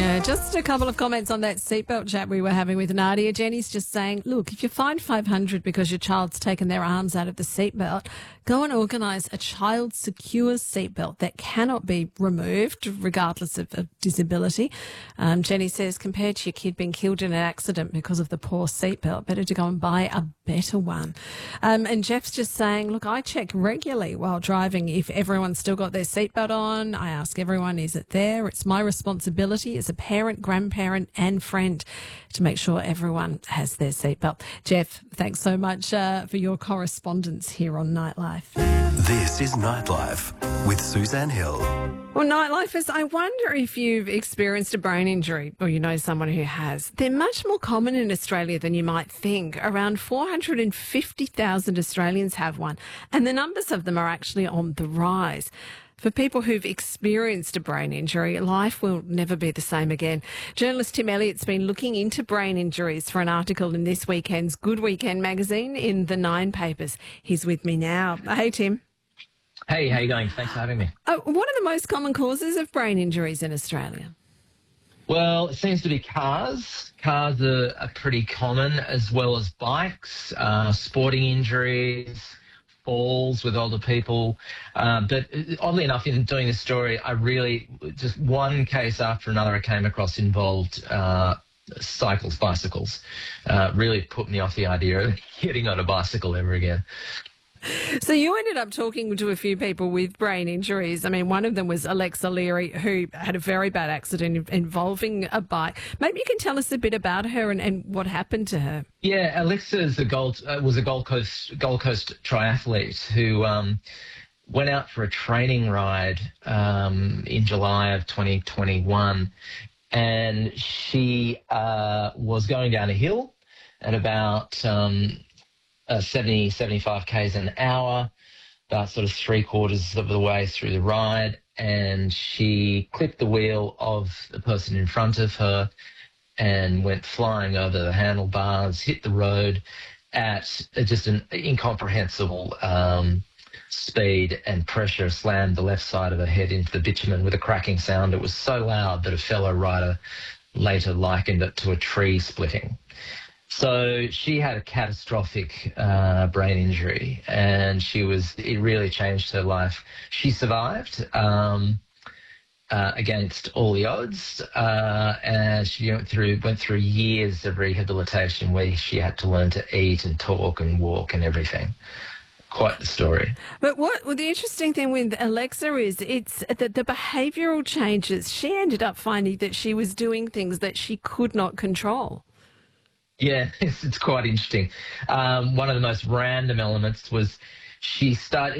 Yeah, just a couple of comments on that seatbelt chat we were having with Nadia. Jenny's just saying, look, if you find 500 because your child's taken their arms out of the seatbelt, go and organise a child secure seatbelt that cannot be removed regardless of disability. Jenny says, compared to your kid being killed in an accident because of the poor seatbelt, better to go and buy a better one. And Jeff's just saying, look, I check regularly while driving if everyone's still got their seatbelt on. I ask everyone, is it there? It's my responsibility as a parent, grandparent and friend to make sure everyone has their seatbelt. Jeff, thanks so much for your correspondence here on Nightlife. This is Nightlife with Suzanne Hill. Well, Nightlifers, I wonder if you've experienced a brain injury or you know someone who has. They're much more common in Australia than you might think. Around 450,000 Australians have one, and the numbers of them are actually on the rise. For people who've experienced a brain injury, life will never be the same again. Journalist Tim Elliott's been looking into brain injuries for an article in this weekend's Good Weekend magazine in the Nine papers. He's with me now. Hey, Tim. Hey, how you going? Thanks for having me. What are the most common causes of brain injuries in Australia? Well, it seems to be cars. Cars are pretty common, as well as bikes, sporting injuries, falls with older people. But oddly enough, in doing this story, I really, just one case after another I came across involved bicycles. Really put me off the idea of getting on a bicycle ever again. So you ended up talking to a few people with brain injuries. I mean, one of them was Alexa Leary, who had a very bad accident involving a bike. Maybe you can tell us a bit about her and what happened to her. Yeah, Alexa was a Gold Coast triathlete who went out for a training ride in July of 2021, and she was going down a hill at about 75 k's an hour, about sort of 3/4 of the way through the ride, and she clipped the wheel of the person in front of her and went flying over the handlebars, hit the road at just an incomprehensible speed and pressure, slammed the left side of her head into the bitumen with a cracking sound. It was so loud that a fellow rider later likened it to a tree splitting. So she had a catastrophic brain injury, and it really changed her life. She survived against all the odds, and she went through years of rehabilitation where she had to learn to eat and talk and walk and everything. Quite the story. But the interesting thing with Alexa is it's the behavioural changes. She ended up finding that she was doing things that she could not control. Yeah, it's quite interesting. One of the most random elements was she started.